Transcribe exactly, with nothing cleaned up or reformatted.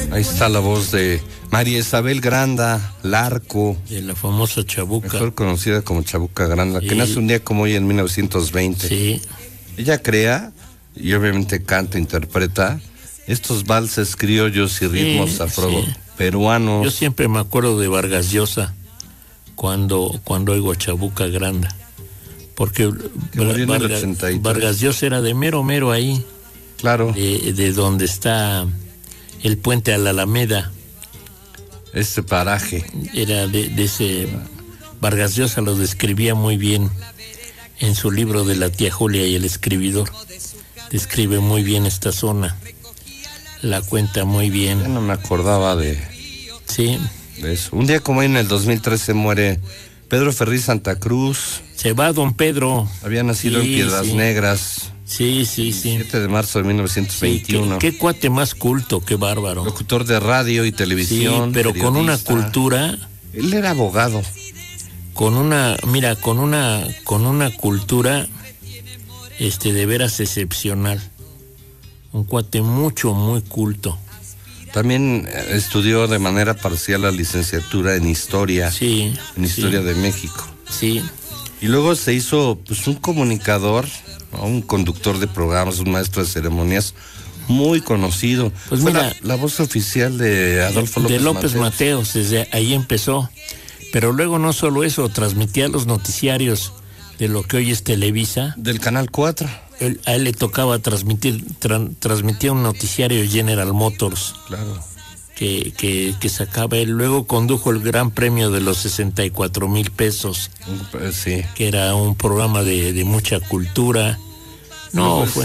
Ahí está la voz de María Isabel Granda, Larco. De la famosa Chabuca. Mejor conocida como Chabuca Granda, sí. Que nace un día como hoy en mil novecientos veinte. Sí. Ella crea, y obviamente canta, interpreta, estos valses criollos y ritmos sí, afro-peruanos. Sí. Yo siempre me acuerdo de Vargas Llosa cuando, cuando oigo a Chabuca Granda. Porque Vargas, Vargas Llosa era de mero mero ahí. Claro. De, de donde está el puente a la Alameda. Este paraje. Era de, de ese... Vargas Llosa lo describía muy bien en su libro de la tía Julia y el escribidor. Describe muy bien esta zona. La cuenta muy bien. Yo no me acordaba de... Sí. De eso. Un día como hoy en el dos mil trece muere Pedro Ferriz Santa Cruz. Se va don Pedro. Había nacido sí, en Piedras sí. Negras. Sí, sí, sí. siete de marzo de mil novecientos veintiuno. Sí, qué, qué cuate más culto, qué bárbaro. Locutor de radio y televisión. Sí, pero periodista. Con una cultura. Él era abogado. Con una, mira, con una, con una cultura, este, de veras excepcional. Un cuate mucho, muy culto. También estudió de manera parcial la licenciatura en historia. Sí. En historia sí. de México. Sí. Y luego se hizo, pues, un comunicador, un conductor de programas, un maestro de ceremonias muy conocido. Pues Fue mira, la, la voz oficial de Adolfo López de López Mateos. Mateos, desde ahí empezó. Pero luego no solo eso, transmitía los noticiarios de lo que hoy es Televisa. Del Canal cuatro. Él, a él le tocaba transmitir, tra, transmitía un noticiario General Motors. Claro. Que, que, que sacaba él. Luego condujo el Gran Premio de los sesenta y cuatro mil pesos. Sí. Que era un programa de, de mucha cultura. No, pues, fue